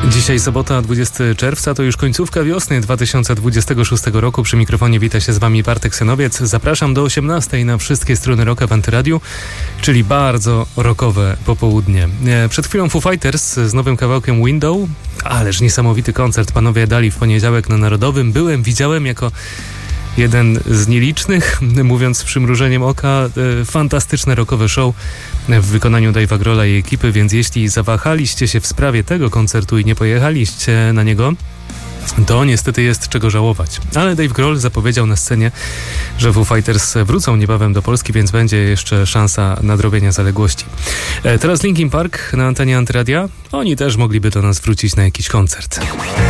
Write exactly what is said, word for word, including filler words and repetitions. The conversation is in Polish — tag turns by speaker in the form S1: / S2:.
S1: Dzisiaj sobota, dwudziestego czerwca, to już końcówka wiosny dwa tysiące dwudziestego szóstego roku. Przy mikrofonie wita się z Wami Bartek Senowiec. Zapraszam do osiemnastej na wszystkie strony rocka w Antyradiu, czyli bardzo rockowe popołudnie. Przed chwilą Foo Fighters z nowym kawałkiem Window, ależ niesamowity koncert panowie dali w poniedziałek na Narodowym. Byłem, widziałem jako jeden z nielicznych, mówiąc z przymrużeniem oka, e, fantastyczne rockowe show w wykonaniu Dave'a Grohla i ekipy, więc jeśli zawahaliście się w sprawie tego koncertu i nie pojechaliście na niego, to niestety jest czego żałować. Ale Dave Grohl zapowiedział na scenie, że Foo Fighters wrócą niebawem do Polski, więc będzie jeszcze szansa nadrobienia zaległości. E, teraz Linkin Park na antenie Antyradia. Oni też mogliby do nas wrócić na jakiś koncert.